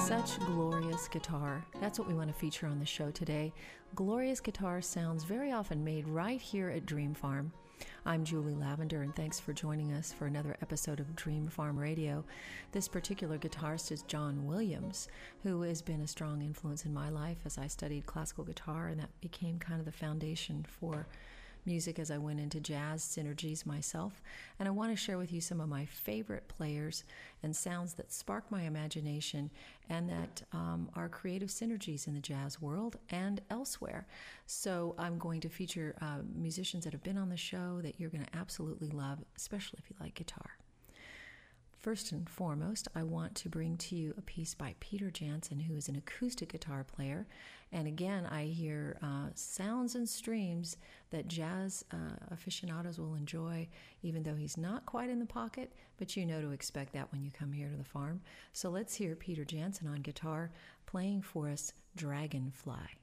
Such glorious guitar. That's what we want to feature on the show today. Glorious guitar sounds very often made right here at Dream Farm. I'm Julie Lavender, and thanks for joining us for another episode of Dream Farm Radio. This particular guitarist is John Williams, who has been a strong influence in my life as I studied classical guitar, and that became kind of the foundation for music as I went into jazz synergies myself. And I want to share with you some of my favorite players and sounds that spark my imagination and that are creative synergies in the jazz world and elsewhere. So I'm going to feature musicians that have been on the show that you're going to absolutely love, especially if you like guitar. First and foremost, I want to bring to you a piece by Peter Jansen, who is an acoustic guitar player. And again, I hear sounds and streams that jazz aficionados will enjoy, even though he's not quite in the pocket, but you know to expect that when you come here to the farm. So let's hear Peter Jansen on guitar playing for us Dragonfly.